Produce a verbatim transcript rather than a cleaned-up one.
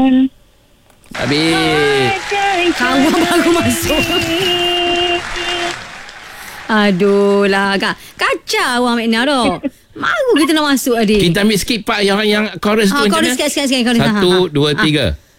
Habis. Kawan baru masuk. Aduh lah kak. Kacau awak Mek Nah tu. Maru kita nak masuk adik. Kita ambil skip part yang yang chorus ha, tu. Chorus sikit-sikit. Satu, dua, tiga.